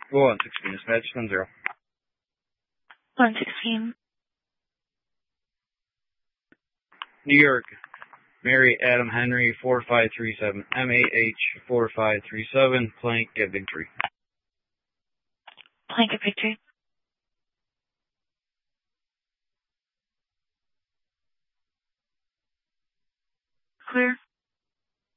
Go on, 16, dispatch 10-0. 116. New York, Mary Adam Henry 4537, MAH 4537, Plank at Victory. Plank at Victory. Clear.